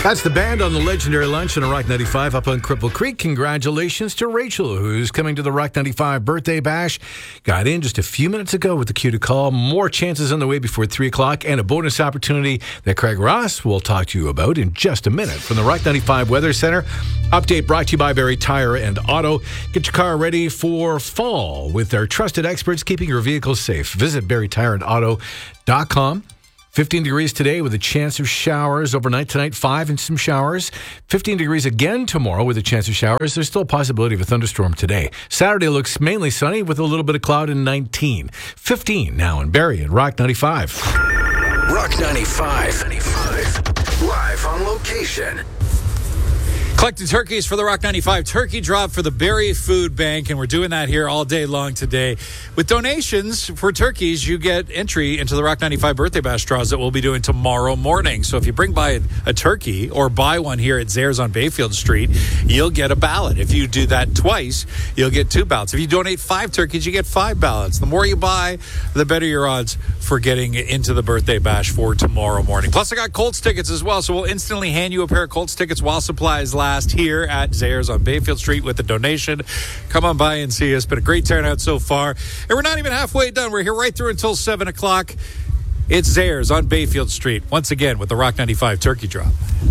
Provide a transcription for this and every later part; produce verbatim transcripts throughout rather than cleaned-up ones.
That's the band on the legendary lunch on Rock ninety-five up on Cripple Creek. Congratulations to Rachel, who's coming to the Rock ninety-five birthday bash. Got in just a few minutes ago with the cue to call. More chances on the way before three o'clock and a bonus opportunity that Craig Ross will talk to you about in just a minute. From the Rock ninety-five Weather Center, update brought to you by Barrie Tire and Auto. Get your car ready for fall with their trusted experts keeping your vehicles safe. Visit barrie tire and auto dot com. fifteen degrees today with a chance of showers overnight tonight, five and some showers. fifteen degrees again tomorrow with a chance of showers. There's still a possibility of a thunderstorm today. Saturday looks mainly sunny with a little bit of cloud in nineteen. fifteen now in Barrie at Rock ninety-five. Rock ninety-five. ninety-five. Live on location. Collecting turkeys for the Rock ninety-five Turkey Drop for the Barrie Food Bank, and we're doing that here all day long today. With donations for turkeys, you get entry into the Rock ninety-five Birthday Bash draws that we'll be doing tomorrow morning. So if you bring by a, a turkey or buy one here at Zayres on Bayfield Street, you'll get a ballot. If you do that twice, you'll get two ballots. If you donate five turkeys, you get five ballots. The more you buy, the better your odds for getting into the Birthday Bash for tomorrow morning. Plus, I got Colts tickets as well, so we'll instantly hand you a pair of Colts tickets while supplies last. Here at Zayres on Bayfield Street with a donation. Come on by and see us. Been a great turnout so far. And we're not even halfway done. We're here right through until seven o'clock. It's Zayres on Bayfield Street. Once again with the Rock ninety-five Turkey Drop.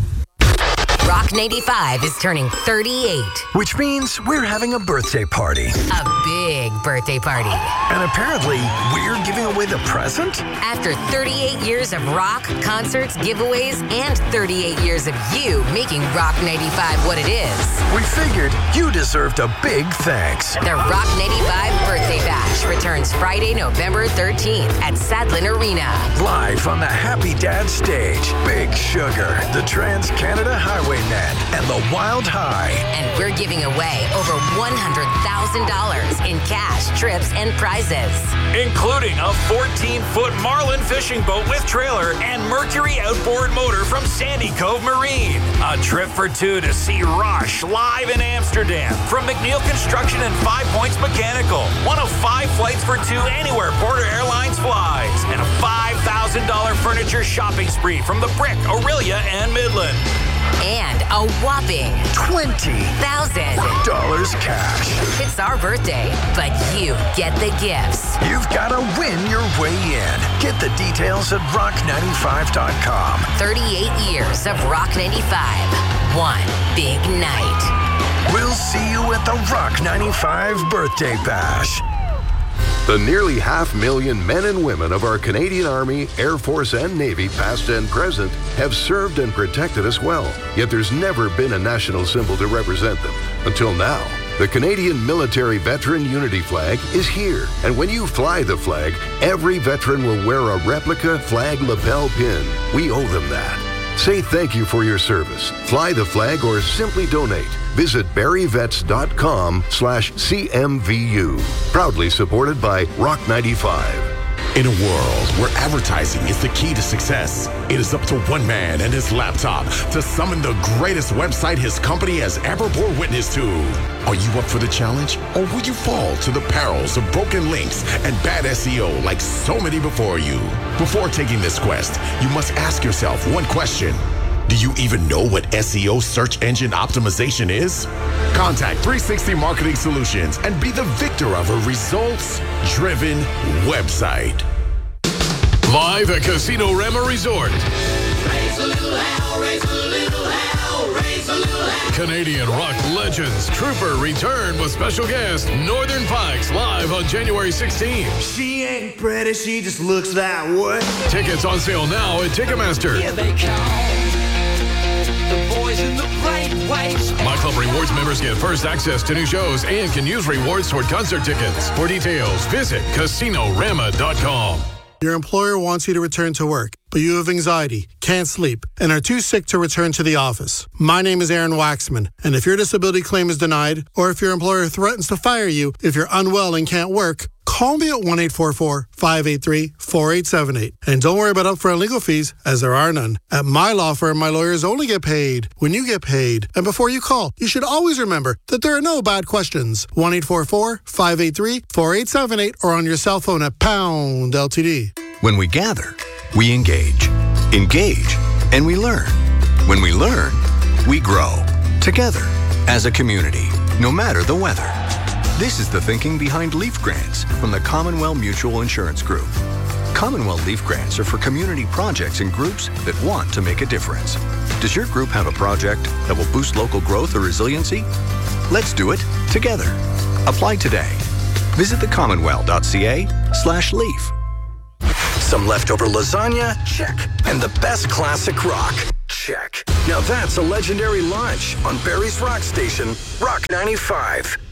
Rock ninety-five is turning thirty-eight. Which means we're having a birthday party. A big birthday party. And apparently, we're giving away the present? After thirty-eight years of rock, concerts, giveaways, and thirty-eight years of you making Rock ninety-five what it is, we figured you deserved a big thanks. The Rock ninety-five Birthday Bash returns Friday, November thirteenth at Sadlin Arena. Live on the Happy Dad stage, Big Sugar, the Trans-Canada Highway Net, and the Wild High. And we're giving away over one hundred thousand dollars in cash, trips, and prizes. Including a fourteen-foot Marlin fishing boat with trailer and Mercury outboard motor from Sandy Cove Marine. A trip for two to see Rush live in Amsterdam from McNeil Construction and Five Points Mechanical. One of five flights for two anywhere Porter Airlines flies. And a five thousand dollars furniture shopping spree from The Brick, Aurelia, and Midland. And a whopping twenty thousand dollars cash. It's our birthday, but you get the gifts. You've got to win your way in. Get the details at rock ninety-five dot com. thirty-eight years of Rock ninety-five. One big night. We'll see you at the Rock ninety-five Birthday Bash. The nearly half million men and women of our Canadian Army, Air Force, and Navy, past and present, have served and protected us well. Yet there's never been a national symbol to represent them. Until now. The Canadian Military Veteran Unity Flag is here. And when you fly the flag, every veteran will wear a replica flag lapel pin. We owe them that. Say thank you for your service. Fly the flag or simply donate. Visit barrievets.com slash CMVU. Proudly supported by Rock ninety-five. In a world where advertising is the key to success, it is up to one man and his laptop to summon the greatest website his company has ever bore witness to. Are you up for the challenge, or will you fall to the perils of broken links and bad S E O like so many before you? Before taking this quest, you must ask yourself one question. Do you even know what S E O search engine optimization is? Contact three sixty Marketing Solutions and be the victor of a results-driven website. Live at Casino Rama Resort. Raise a little hell, raise a little hell, raise a little hell. Canadian rock legends Trooper return with special guest Northern Pikes live on January sixteenth. She ain't pretty, she just looks that way. Tickets on sale now at Ticketmaster. Here they come. The boys in the bright whites. My Club Rewards members get first access to new shows and can use rewards toward concert tickets. For details, visit casino rama dot com. Your employer wants you to return to work, but you have anxiety, can't sleep, and are too sick to return to the office. My name is Aaron Waxman, and if your disability claim is denied, or if your employer threatens to fire you if you're unwell and can't work, call me at one eight four four, five eight three, four eight seven eight. And don't worry about upfront legal fees, as there are none. At my law firm, my lawyers only get paid when you get paid. And before you call, you should always remember that there are no bad questions. one eight four four, five eight three, four eight seven eight or on your cell phone at pound L T D. When we gather, we engage. Engage, and we learn. When we learn, we grow. Together, as a community, no matter the weather. This is the thinking behind Leaf Grants from the Commonwealth Mutual Insurance Group. Commonwealth Leaf Grants are for community projects and groups that want to make a difference. Does your group have a project that will boost local growth or resiliency? Let's do it together. Apply today. Visit thecommonwealth.ca slash leaf. Some leftover lasagna? Check. And the best classic rock? Check. Now that's a legendary lunch on Barrie's Rock Station, Rock ninety-five.